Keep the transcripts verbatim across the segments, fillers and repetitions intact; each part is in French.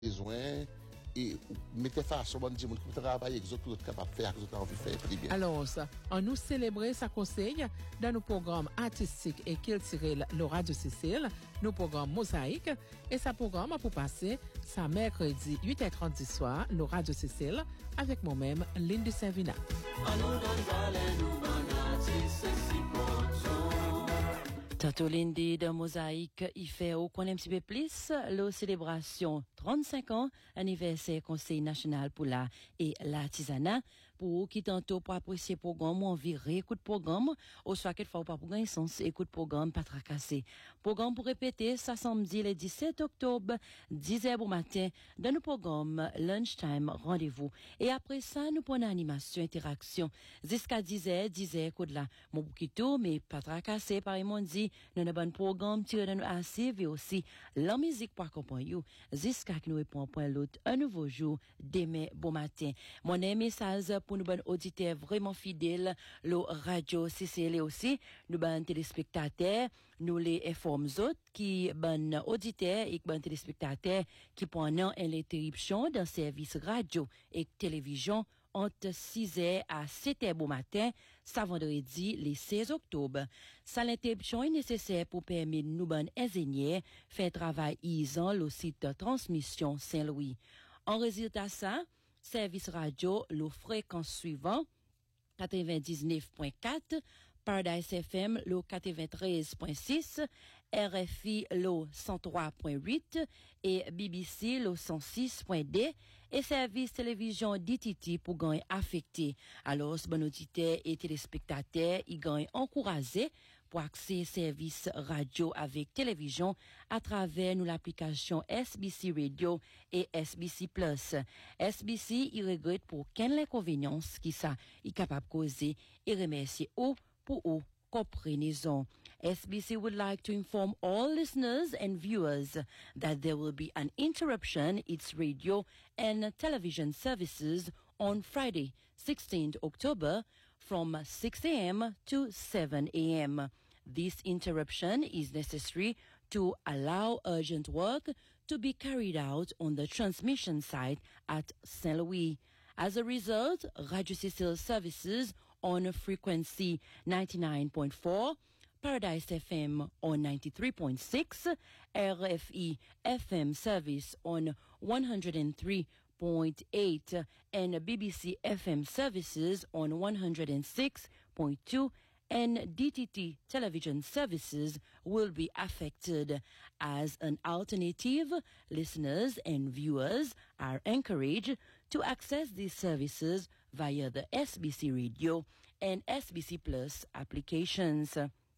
besoin et mettez face au bon Dieu qui travaille avec autres autres capables de faire que vous avez envie de faire très bien. Alors ça, on nous célébrer sa conseil dans nos programmes artistiques et culturels le Radio Cécile, nos programmes Mosaïque et sa programme pour passer ça mercredi huit heures trente du soir le Radio Cécile avec moi-même Lindy Servina. Tato Lindy de Mosaïque, il fait au qu'on aime un petit peu plus la célébration trente-cinq ans anniversaire Conseil national pour la et l'artisanat pour qui tantôt pour apprécier programme on vire écoute programme au soit quelquefois pas pour gagner sens écoute programme pas tracasser programme pour répéter ça samedi le dix-sept octobre dix heures au matin dans le programme lunchtime rendez-vous et après ça nous prenons animation interaction jusqu'à dix heures dix heures coup de là mon bouquito mais pas tracasser par mon dit nous avons un programme tiré de nous assez et aussi la musique pour accompagner jusqu'à que nous répondons point l'autre un nouveau jour demain bon matin mon message pour nous bon auditeurs vraiment fidèles le radio C C L aussi nous bon téléspectateurs nous les informons autres qui bon auditeurs et bon téléspectateurs qui pendant l'interruption d'un service radio et télévision entre six heures à sept heures bon matin, ça vendredi, le seize octobre. Ça l'interruption est nécessaire pour permettre nous bonnes ingénieurs faire travail isant le site de transmission Saint-Louis. En résultat ça, service radio, le fréquence suivant, quatre-vingt-dix-neuf point quatre, Paradise F M, le quatre-vingt-treize point six, R F I, le cent trois point huit et B B C, le cent six point deux et service télévision D T T pour gagner affecté. Alors, ce bon auditeur et téléspectateurs, ils gagnent encouragés pour accéder service radio avec télévision à travers nous l'application S B C Radio et S B C Plus. S B C, il regrette pour quelle inconvénience qui ça est capable de causer et remercier au pour ou comprenez-en. S B C would like to inform all listeners and viewers that there will be an interruption in its radio and television services on Friday, sixteenth October from six a.m. to seven a.m. This interruption is necessary to allow urgent work to be carried out on the transmission site at Saint Louis. As a result, Radio Cécile services on frequency ninety-nine point four, Paradise F M on ninety-three point six, R F I F M service on one hundred three point eight, and B B C F M services on one hundred six point two, and D T T television services will be affected. As an alternative, listeners and viewers are encouraged to access these services via the S B C Radio and S B C Plus applications.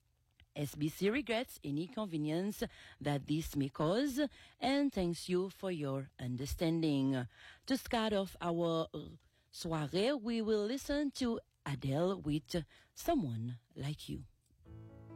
S B C regrets any inconvenience that this may cause and thanks you for your understanding. To start off our soirée, we will listen to Adele with Someone Like You.